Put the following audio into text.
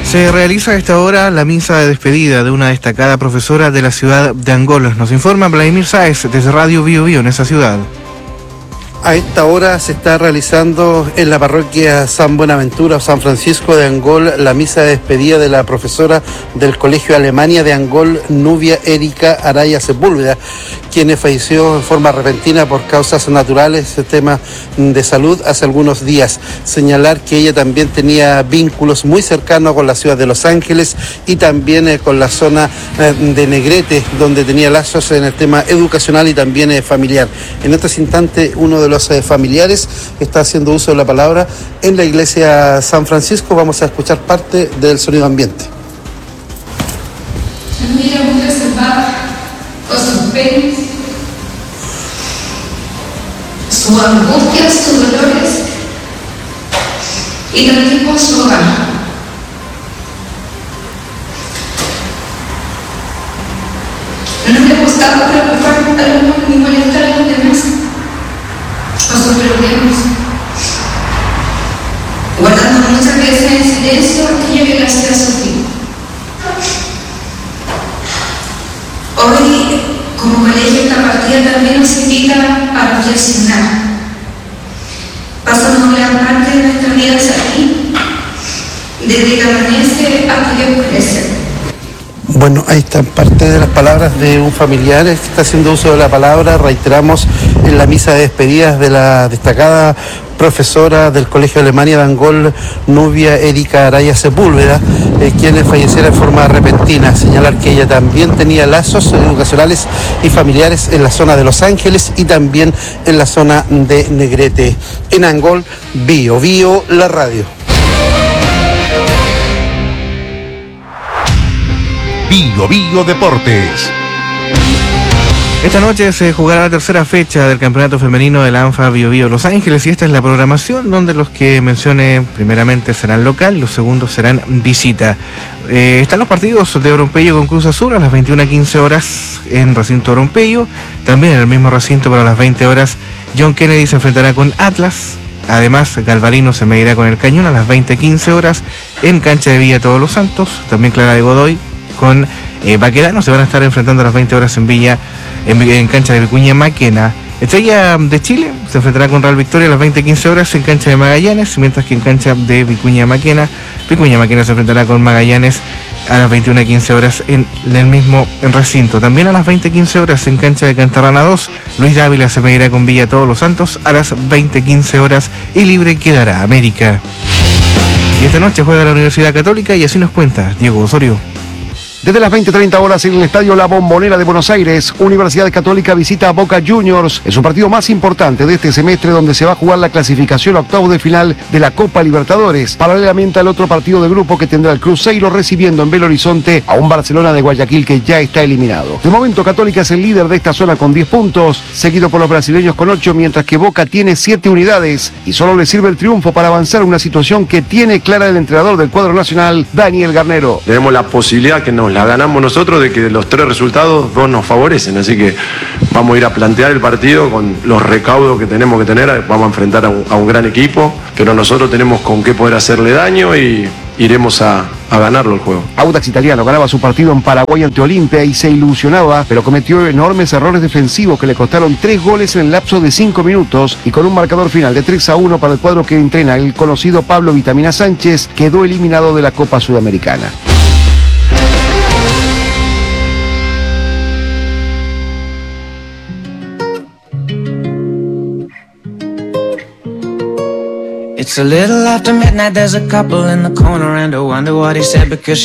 Se realiza a esta hora la misa de despedida de una destacada profesora de la ciudad de Angol. Nos informa Vladimir Sáez desde Radio Bio Bio en esa ciudad. A esta hora se está realizando en la parroquia San Buenaventura o San Francisco de Angol la misa de despedida de la profesora del Colegio Alemania de Angol, Nubia Erika Araya Sepúlveda, quien falleció en forma repentina por causas naturales, tema de salud, hace algunos días. Señalar que ella también tenía vínculos muy cercanos con la ciudad de Los Ángeles y también con la zona de Negrete, donde tenía lazos en el tema educacional y también familiar. En estos instantes, uno de los familiares está haciendo uso de la palabra en la iglesia San Francisco. Vamos a escuchar parte del sonido ambiente. Familia muy reservada, con sus penas, sus angustias, sus dolores y también con su hogar. No le gustaba preocupar a los demás ni molestar a los demás. Nosotros vemos, guardando muchas veces en silencio aquello que le hacía sufrir. Hoy, como colegio, esta partida también nos invita a reflexionar. Pasamos gran parte de nuestra vida aquí, desde que amanece hasta que oscurece. Bueno, ahí están parte de las palabras de un familiar que está haciendo uso de la palabra. Reiteramos, en la misa de despedidas de la destacada profesora del Colegio Alemania de Angol, Nubia Erika Araya Sepúlveda, quien falleciera en forma repentina. Señalar que ella también tenía lazos educacionales y familiares en la zona de Los Ángeles y también en la zona de Negrete. En Angol, Bio Bio, la radio. Bio Bio Deportes. Esta noche se jugará la tercera fecha del campeonato femenino de la ANFA Bio Bio Los Ángeles y esta es la programación donde los que mencione primeramente serán local, los segundos serán visita. Están los partidos de Oronpello con Cruz Azul a las 21:15 horas en recinto Oronpello. También en el mismo recinto, pero a las 20 horas John Kennedy se enfrentará con Atlas. Además, Galvarino se medirá con el Cañón a las 20:15 horas en cancha de Villa Todos los Santos. También Clara de Godoy con Baquedano se van a estar enfrentando a las 20 horas en Villa, en cancha de Vicuña Maquena. Estrella de Chile se enfrentará con Real Victoria a las 20:15 horas en cancha de Magallanes, mientras que en cancha de Vicuña Maquena se enfrentará con Magallanes a las 21:15 horas en el mismo recinto. También a las 20:15 horas en cancha de Cantarrana 2, Luis Dávila se medirá con Villa Todos los Santos a las 20:15 horas y libre quedará América. Y esta noche juega la Universidad Católica y así nos cuenta Diego Osorio. Desde las 20:30 horas en el Estadio La Bombonera de Buenos Aires, Universidad Católica visita a Boca Juniors. Es un partido más importante de este semestre donde se va a jugar la clasificación a octavos de final de la Copa Libertadores. Paralelamente al otro partido de grupo que tendrá el Cruzeiro recibiendo en Belo Horizonte a un Barcelona de Guayaquil que ya está eliminado. De momento Católica es el líder de esta zona con 10 puntos, seguido por los brasileños con 8, mientras que Boca tiene 7 unidades y solo le sirve el triunfo para avanzar en una situación que tiene clara el entrenador del cuadro nacional, Daniel Garnero. Tenemos la posibilidad que nos la ganamos nosotros de que de los 3 resultados 2 nos favorecen, así que vamos a ir a plantear el partido con los recaudos que tenemos que tener, vamos a enfrentar a un gran equipo, pero nosotros tenemos con qué poder hacerle daño y iremos a ganarlo el juego. Audax Italiano ganaba su partido en Paraguay ante Olimpia y se ilusionaba, pero cometió enormes errores defensivos que le costaron 3 goles en el lapso de 5 minutos y con un marcador final de 3-1 para el cuadro que entrena el conocido Pablo Vitamina Sánchez, quedó eliminado de la Copa Sudamericana. It's a little after midnight, there's a couple in the corner and I wonder what he said because